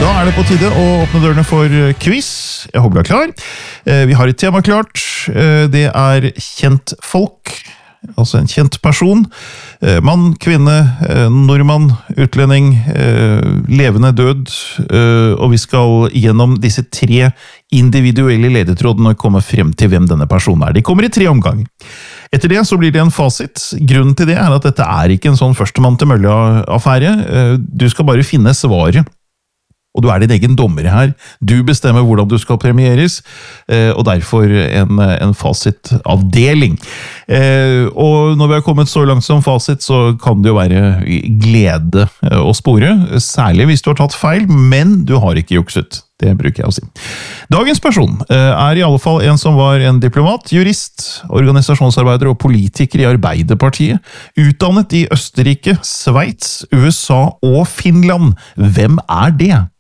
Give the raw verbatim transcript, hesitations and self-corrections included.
Da er det på tide å åpne dørene for quiz. Jeg håper du er klar. Vi har et tema klart. Det er kjent folk, altså en kjent person. Mann, kvinne, nordmann, utlending, levende død. Og vi skal gjennom disse tre individuelle ledetrådene og komme frem til hvem denne personen er. De kommer i tre omganger. Etter det så blir det en fasit. Grunnen til det er at dette er ikke en sånn førstemann til mølle-affære. Du skal bare finne svaret. Og du er din egen dommer her. Du bestemmer hvordan du skal premieres, og derfor en, en fasitavdeling. Og når vi har kommet så langt som fasit, så kan det jo være glede å spore, særlig hvis du har tatt feil, men du har ikke jukset. Det bruker jeg å si. Dagens person er i alle fall en som var en diplomat, jurist, organisasjonsarbeider og politiker i Arbeiderpartiet, utdannet i Østerrike, Sveits, U S A og Finland. Hvem er det?